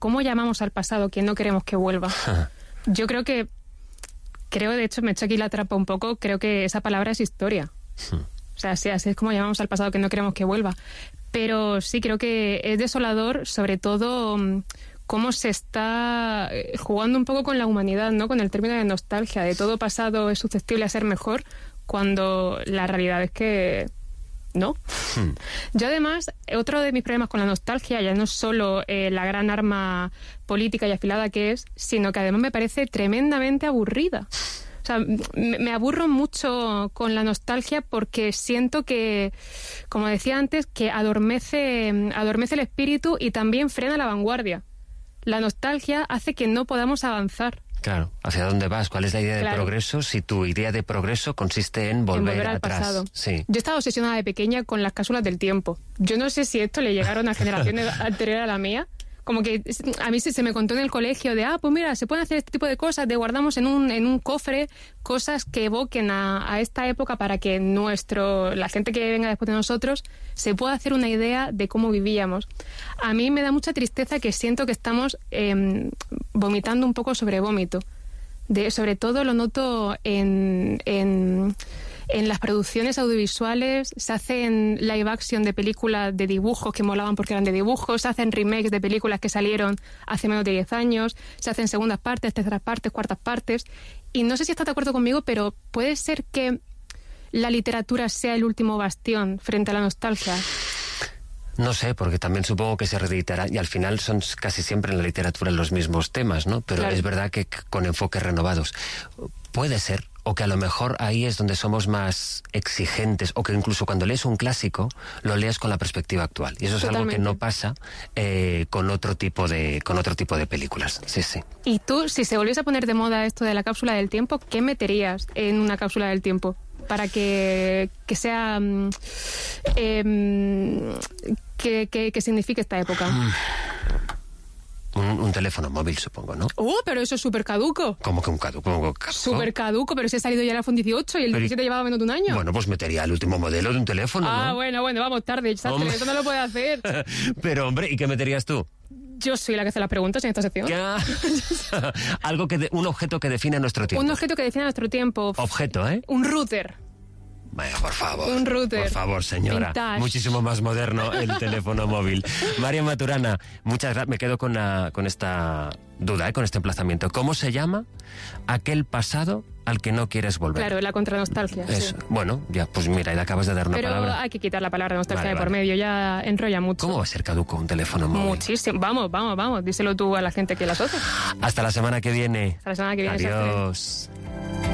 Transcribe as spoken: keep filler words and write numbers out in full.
¿cómo llamamos al pasado que no queremos que vuelva? Yo creo que, creo de hecho, me echo aquí la trampa un poco, creo que esa palabra es historia. O sea, así, así es como llamamos al pasado que no queremos que vuelva. Pero sí, creo que es desolador, sobre todo cómo se está jugando un poco con la humanidad, ¿no? Con el término de nostalgia, de todo pasado es susceptible a ser mejor, cuando la realidad es que no. Hmm. Yo además, otro de mis problemas con la nostalgia ya no es solo eh, la gran arma política y afilada que es, sino que además me parece tremendamente aburrida. O sea, me, me aburro mucho con la nostalgia porque siento que, como decía antes, que adormece, adormece el espíritu y también frena la vanguardia. La nostalgia hace que no podamos avanzar. Claro, ¿hacia dónde vas? ¿Cuál es la idea claro. de progreso si tu idea de progreso consiste en volver, en volver al atrás? Pasado. Sí. Yo estaba obsesionada de pequeña con las cápsulas del tiempo. Yo no sé si esto le llegaron a generaciones anteriores a la mía. Como que a mí se, se me contó en el colegio de, ah, pues mira, se pueden hacer este tipo de cosas, de guardamos en un, en un cofre cosas que evoquen a, a esta época para que nuestro, la gente que venga después de nosotros se pueda hacer una idea de cómo vivíamos. A mí me da mucha tristeza que siento que estamos eh, vomitando un poco sobre vómito. De, sobre todo lo noto en... en En las producciones audiovisuales se hacen live action de películas de dibujos que molaban porque eran de dibujos, se hacen remakes de películas que salieron hace menos de diez años, se hacen segundas partes, terceras partes, cuartas partes. Y no sé si estás de acuerdo conmigo, pero puede ser que la literatura sea el último bastión frente a la nostalgia. No sé, porque también supongo que se reeditará y al final son casi siempre en la literatura los mismos temas, ¿no? Pero claro. Es verdad que con enfoques renovados. Puede ser. O que a lo mejor ahí es donde somos más exigentes, o que incluso cuando lees un clásico, lo lees con la perspectiva actual. Y eso es Totalmente. Algo que no pasa eh, con otro tipo de con otro tipo de películas. Sí, sí. Y tú, si se volviese a poner de moda esto de la cápsula del tiempo, ¿qué meterías en una cápsula del tiempo? Para que, que sea... Eh, que, que, que signifique esta época. Un, un teléfono móvil, supongo, ¿no? ¡Oh, pero eso es súper caduco! ¿Cómo que un caduco? Súper caduco, pero si ha salido ya el iPhone dieciocho y el diecisiete llevaba menos de un año. Bueno, pues metería el último modelo de un teléfono, Ah, ¿no? bueno, bueno, vamos tarde, Sastre, eso no lo puede hacer. Pero, hombre, ¿y qué meterías tú? Yo soy la que hace las preguntas en esta sección. Algo que de, un objeto que define nuestro tiempo. Un objeto que define nuestro tiempo. Objeto, ¿eh? Un router. Vaya, por favor. Un router. Por favor, señora. Vintage. Muchísimo más moderno el teléfono móvil. María Maturana, muchas gracias. Me quedo con, la, con esta duda, ¿eh? Con este emplazamiento. ¿Cómo se llama aquel pasado al que no quieres volver? Claro, la contranostalgia. Eso. Sí. Bueno, ya, pues mira, ya acabas de dar una Pero palabra. Pero hay que quitar la palabra nostalgia vale, de por vale. medio, ya enrolla mucho. ¿Cómo va a ser caduco un teléfono móvil? Muchísimo. Vamos, vamos, vamos. Díselo tú a la gente que la asocia. Hasta la semana que viene. Hasta la semana que viene. Adiós.